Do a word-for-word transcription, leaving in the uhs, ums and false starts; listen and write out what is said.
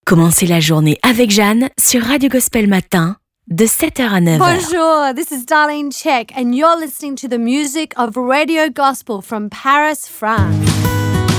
Commencez la journée avec Jeanne sur Radio Gospel Matin de sept heures à neuf heures. Bonjour, this is Darlene Check and you're listening to the music of Radio Gospel from Paris, France.